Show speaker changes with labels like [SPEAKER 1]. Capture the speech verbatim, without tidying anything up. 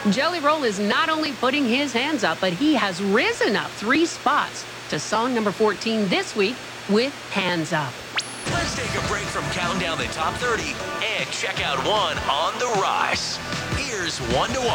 [SPEAKER 1] Jelly Roll is not only putting his hands up, but he has risen up three spots to song number fourteen this week with Hands Up.
[SPEAKER 2] Let's take a break from counting down the top thirty and check out one on the rise. Here's One to One.